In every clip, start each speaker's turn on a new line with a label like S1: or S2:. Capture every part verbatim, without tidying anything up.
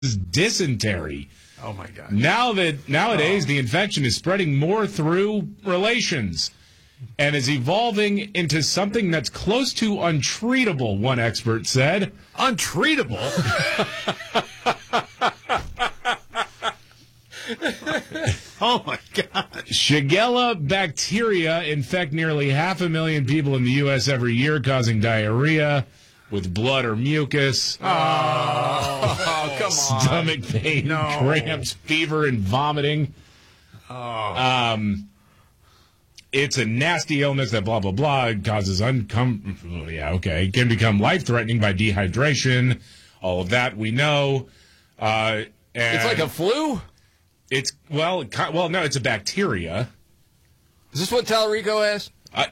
S1: dysentery.
S2: Oh, my God.
S1: Now that nowadays
S2: oh.
S1: the infection is spreading more through relations and is evolving into something that's close to untreatable, one expert said.
S2: Untreatable? Oh, my God.
S1: Shigella bacteria infect nearly half a million people in the U S every year, causing diarrhea with blood or mucus.
S2: Oh, oh come on.
S1: Stomach pain,
S2: no.
S1: cramps, fever, and vomiting.
S2: Oh.
S1: Um, it's a nasty illness that blah, blah, blah. It causes uncom... Yeah, okay. It can become life-threatening by dehydration. All of that we know. Uh, and
S3: it's like a flu?
S1: It's, well, well, no, it's a bacteria.
S3: Is this what Talrico has?
S1: I,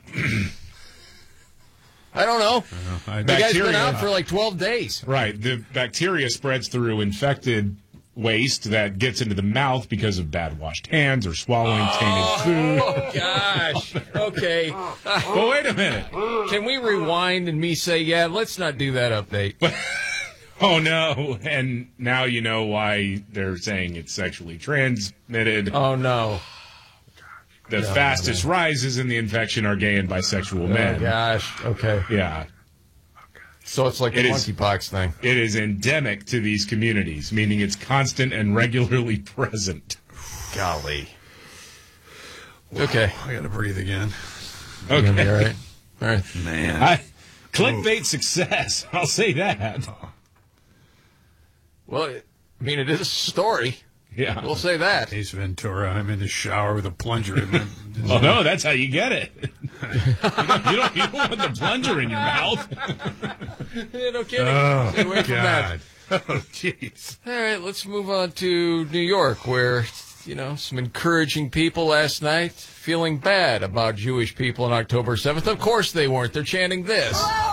S3: I don't know.
S2: I don't know.
S3: The guy's been out for like twelve days.
S1: Right. The bacteria spreads through infected waste that gets into the mouth because of bad washed hands or swallowing
S3: oh,
S1: tainted food.
S3: Oh, gosh. Okay.
S1: Well, wait a minute.
S3: Can we rewind and me say, yeah, let's not do that update?
S1: Oh, no. And now you know why they're saying it's sexually transmitted.
S3: Oh, no.
S1: The
S3: no,
S1: fastest
S3: no.
S1: rises in the infection are gay and bisexual
S3: oh,
S1: men.
S3: Gosh. Okay.
S1: Yeah.
S3: So it's like
S1: it
S3: the
S1: is,
S3: monkeypox thing.
S1: It is endemic to these communities, meaning it's constant and regularly present.
S3: Golly. Okay.
S2: I got to breathe again.
S1: Okay.
S3: All right. All right.
S2: Man.
S1: I, clickbait success. I'll say that.
S3: Well, I mean, it is a story.
S1: Yeah.
S3: We'll say that.
S2: Ace Ventura, I'm in the shower with a plunger. In my,
S1: oh, no, that's how you get it. you, don't, you, don't, you don't want the plunger in your mouth.
S3: Yeah, no kidding.
S2: Oh,
S3: Stay away from
S2: God.
S3: that.
S2: Oh, jeez.
S3: All right, let's move on to New York, where, you know, some encouraging people last night feeling bad about Jewish people on October seventh. Of course they weren't. They're chanting this.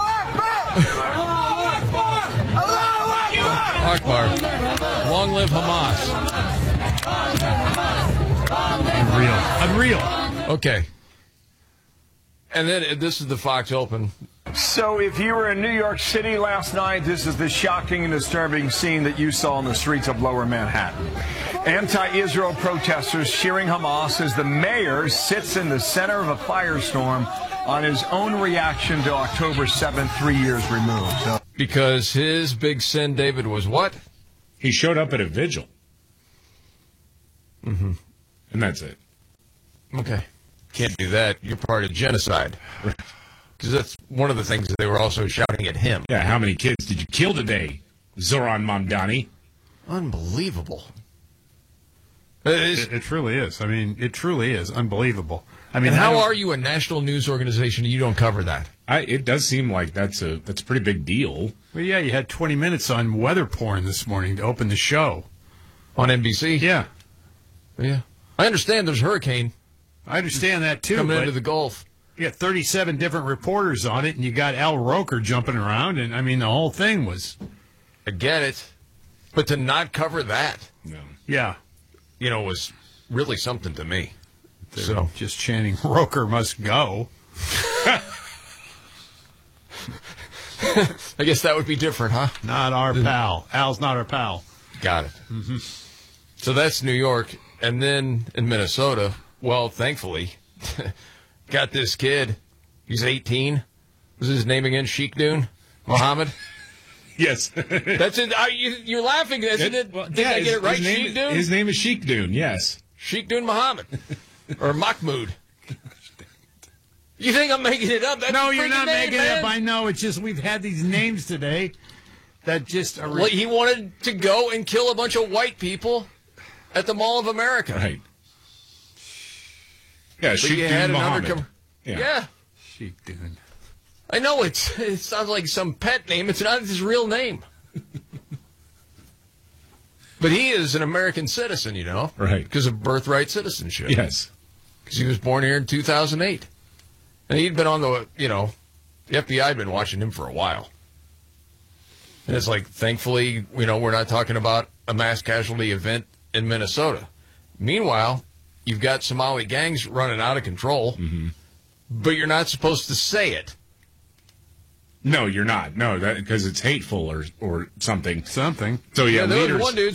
S3: Akbar. Long live Hamas.
S2: Unreal. Unreal.
S3: Okay. And then this is the Fox Open.
S4: So if you were in New York City last night, this is the shocking and disturbing scene that you saw in the streets of Lower Manhattan. Anti-Israel protesters cheering Hamas as the mayor sits in the center of a firestorm on his own reaction to October seventh, three years removed. So
S3: because his big sin, David, was what?
S1: He showed up at a vigil.
S3: Mm-hmm.
S1: And that's it.
S3: Okay. Can't do that. You're part of genocide. Because that's one of the things that they were also shouting at him.
S1: Yeah, how many kids did you kill today, Zoran Mamdani?
S3: Unbelievable.
S2: It, it truly is. I mean, it truly is unbelievable. I mean,
S3: and how
S2: I
S3: are you a national news organization and you don't cover that?
S1: I, it does seem like that's a that's a pretty big deal.
S2: Well, yeah, you had twenty minutes on weather porn this morning to open the show.
S3: On N B C?
S2: Yeah.
S3: Yeah. I understand there's a hurricane.
S2: I understand that, too.
S3: Coming
S2: but
S3: into the Gulf.
S2: You got thirty-seven different reporters on it, and you got Al Roker jumping around, and, I mean, the whole thing was...
S3: I get it. But to not cover that,
S1: No.
S2: Yeah.
S3: you know, was really something to me.
S2: They're
S3: So
S2: just chanting, Roker must go.
S3: I guess that would be different, huh?
S2: Not our pal. Al's not our pal.
S3: Got it. Mm-hmm. So that's New York. And then in Minnesota, well, thankfully, got this kid. He's eighteen. What's his name again? Sheikh Dune? Muhammad?
S1: Yes.
S3: That's it. Are you, you're laughing, isn't it?
S1: Well,
S3: Did
S1: yeah,
S3: I
S1: his,
S3: get it right?
S1: His name,
S3: Sheikh Dune?
S1: his name is Sheikh Dune, yes.
S3: Sheikh Dune Muhammad. Or Mahmoud. You think I'm making it up? That's
S2: No,
S3: a
S2: you're
S3: freaking
S2: not
S3: name,
S2: making
S3: man.
S2: it up. I know. It's just we've had these names today that just are...
S3: Well, he wanted to go and kill a bunch of white people at the Mall of America.
S1: Right. Yeah,
S3: But
S1: Sheikh
S3: you
S1: Dune
S3: had an
S1: Muhammad.
S3: undercover.
S1: Yeah.
S3: Yeah.
S2: Sheikh Dune.
S3: I know it's it sounds like some pet name. It's not his real name. But he is an American citizen, you know.
S1: Right.
S3: Because of birthright citizenship.
S1: Yes.
S3: Because he was born here in two thousand eight. And he'd been on the, you know, the F B I had been watching him for a while. And it's like, thankfully, you know, we're not talking about a mass casualty event in Minnesota. Meanwhile, you've got Somali gangs running out of control,
S1: Mm-hmm.
S3: but you're not supposed to say it.
S1: No, you're not. No, that because it's hateful or or something.
S2: Something.
S1: So yeah,
S3: Yeah, there was
S1: leaders.
S3: one dude